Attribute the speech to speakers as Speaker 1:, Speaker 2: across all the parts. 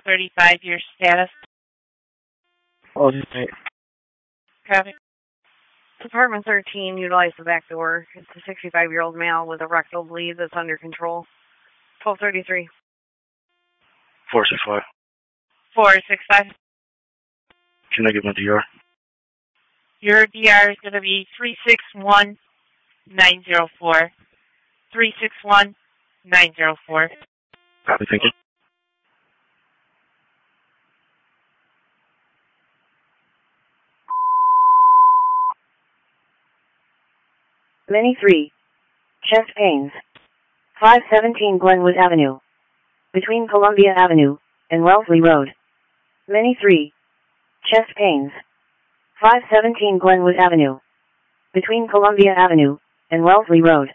Speaker 1: 435, your status.
Speaker 2: Oh, just right.
Speaker 1: Copy. Department 13, utilize the back door. It's a 65-year-old male with a rectal bleed that's under control. 1233.
Speaker 2: 465.
Speaker 1: 465.
Speaker 2: Can I give my DR?
Speaker 1: Your DR is going to be 361904. 361904.
Speaker 2: Copy, thank you.
Speaker 3: Many 3. Chest pains. 517 Glenwood Avenue. Between Columbia Avenue and Wellesley Road. Many 3. Chest pains. 517 Glenwood Avenue. Between Columbia Avenue and Wellesley Road.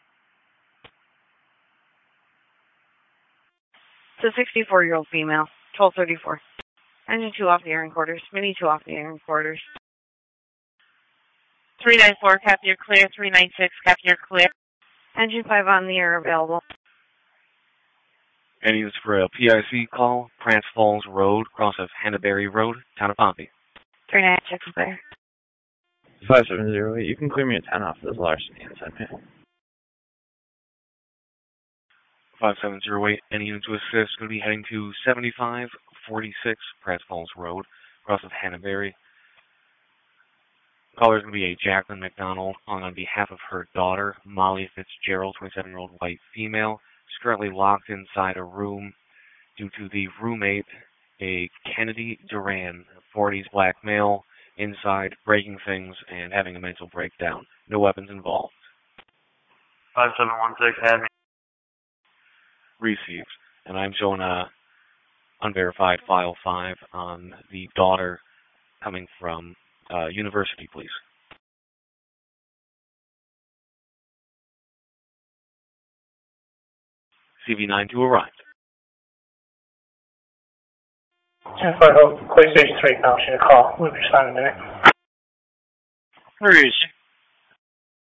Speaker 1: It's a 64-year-old female. 1234. Engine 2 off the airing quarters. Mini 2 off the airing quarters. 394, copy, you're clear. 396, copy, you're clear. Engine 5 on the air available.
Speaker 4: And used for a PIC call, Prance Falls Road, cross of Hannaberry Road, town of Pompey.
Speaker 1: 396, clear.
Speaker 2: 5708, you can clear me at 10 off this larceny and send me.
Speaker 4: 5708, any unit to assist, going to be heading to 7546 Prance Falls Road, cross of Hannaberry. Caller is going to be a Jacqueline McDonald on behalf of her daughter, Molly Fitzgerald, 27-year-old white female. She's currently locked inside a room due to the roommate, a Kennedy Duran, 40s black male, inside breaking things and having a mental breakdown. No weapons involved.
Speaker 2: 5716, have me.
Speaker 4: Received. And I'm showing a unverified file 5 on the daughter coming from University, please. CV92 arrived.
Speaker 5: 10-4 Hope, Police Station 3, acknowledging a call. We'll respond in a minute.
Speaker 2: Where is she?